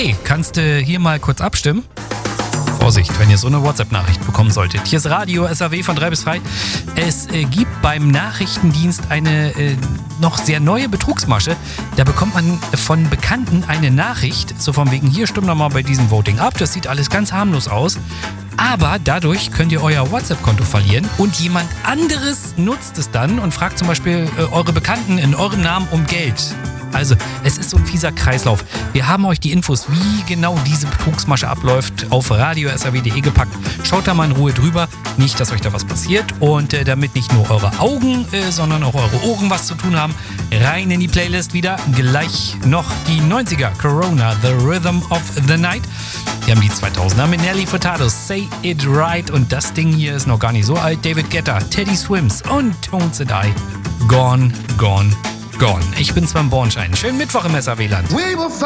Hey, kannst du hier mal kurz abstimmen? Vorsicht, wenn ihr so eine WhatsApp-Nachricht bekommen solltet. Hier ist Radio SAW von 3 bis 3. Es gibt beim Nachrichtendienst eine noch sehr neue Betrugsmasche. Da bekommt man von Bekannten eine Nachricht, so von wegen, hier, stimmt doch mal bei diesem Voting ab. Das sieht alles ganz harmlos aus. Aber dadurch könnt ihr euer WhatsApp-Konto verlieren und jemand anderes nutzt es dann und fragt zum Beispiel eure Bekannten in eurem Namen um Geld. Also, es ist so ein fieser Kreislauf. Wir haben euch die Infos, wie genau diese Betrugsmasche abläuft, auf radio.saw.de gepackt. Schaut da mal in Ruhe drüber. Nicht, dass euch da was passiert. Und damit nicht nur eure Augen, sondern auch eure Ohren was zu tun haben, rein in die Playlist wieder. Gleich noch die 90er. Corona, The Rhythm of the Night. Wir haben die 2000er mit Nelly Furtado, Say It Right. Und das Ding hier ist noch gar nicht so alt. David Guetta, Teddy Swims und Tones and I. Gone, gone, gone. Ich bin Sven Bornschein. Schönen Mittwoch im SAW-Land.